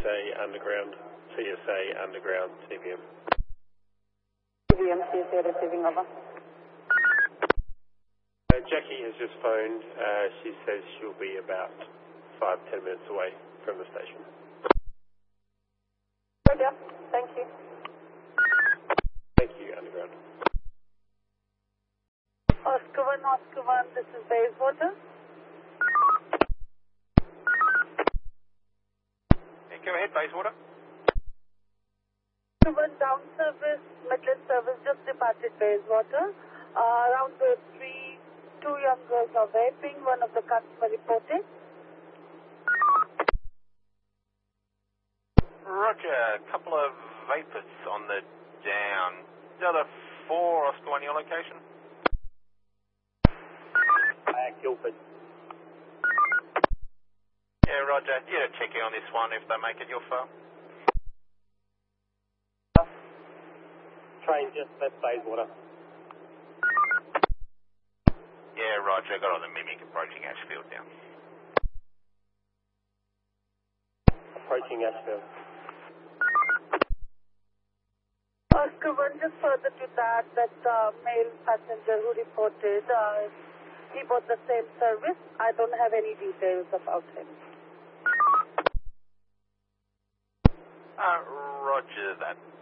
CSA Underground, TVM. TVM, CSA receiving, over. Jackie has just phoned. She says she'll be about 5-10 minutes away from the station. Yeah, thank you. Thank you, Underground. Oscar 1, this is Bayswater. Yeah, go ahead, Bayswater. Oscar 1 down service, Midland service just departed Bayswater. Around the street, 2 young girls are vaping, one of the customer reported. Roger, a couple of vapors on the down. Delta 4, Oscar 1, your location? Guildford. Yeah, Roger. Yeah, check in on this one if they make it your file. Train just left Bayswater. Yeah, Roger. Got on the Mimic approaching Ashfield now. Approaching Ashfield. Oscar 1, just further to that male passenger who reported, he bought the same service. I don't have any details about him. Roger that.